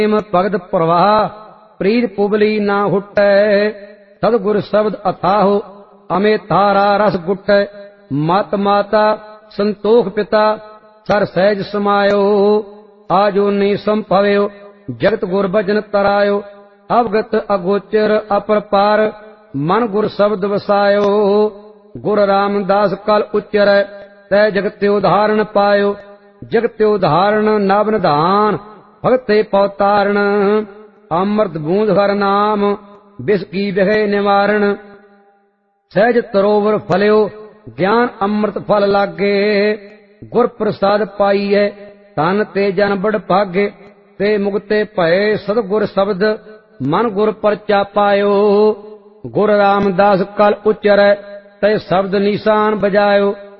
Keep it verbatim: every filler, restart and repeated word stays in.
ਭਗਤ ਪ੍ਰਵਾਹ ਪ੍ਰੀਤ ਪੁਬਲੀ ਨਾ ਹੁਟੈ। ਸਤਿਗੁਰ ਸ਼ਬਦ ਅਥਾਹੁ ਅਮੇ ਤਾਰਾ ਰਸ ਗੁਟੈ। ਮਤ ਮਾਤਾ ਸੰਤੋਖ ਪਿਤਾ ਸਰ ਸਹਿਜ ਸਮਾਇਓ। ਆਜੋ ਨੀ ਸੰਭਵਿਓ ਜਗਤ ਗੁਰ ਭਜਨ ਤਰਾਇਓ। ਅਵਗਤ ਅਗੋਚਰ ਅਪਰਪਾਰ ਮਨ ਗੁਰ ਸ਼ਬਦ ਵਸਾਇਓ। ਗੁਰ ਰਾਮਦਾਸ ਕਲ ਉਚਰੈ ਤੈ ਜਗਤ ਤੇ ਉਦਾਹਰਣ ਪਾਇਓ। ਜਗਤ ਤੇ ਉਦਾਹਰਣ ਨਵ ਨਿਧਾਨ ਭਗਤੇ ਪਉਤਾਰਣ। ਅੰਮ੍ਰਿਤ ਬੂੰਦ ਹਰ ਨਾਮ ਬਿਸ ਕੀ ਬਿਖੇ ਨਿਵਾਰਣ। ਸਹਿਜ ਤਰੋਵਰ ਫਲਿਓ ਗਿਆਨ ਅੰਮ੍ਰਿਤ ਫਲ ਲਾਗੇ। ਗੁਰ ਪ੍ਰਸਾਦ ਪਾਈਐ ਤਨ ਤੇ ਜਨ ਬੜ ਭਾਗੇ। ਤੇ ਮੁਕਤੇ ਭਏ ਸਤਿਗੁਰ ਸ਼ਬਦ ਮਨ ਗੁਰ ਪਰਚਾ ਪਾਇਓ। ਗੁਰ ਰਾਮਦਾਸ ਕਲ ਉਚਰੈ ਤੈ ਸ਼ਬਦ ਨਿਸ਼ਾਨ ਬਜਾਇਓ।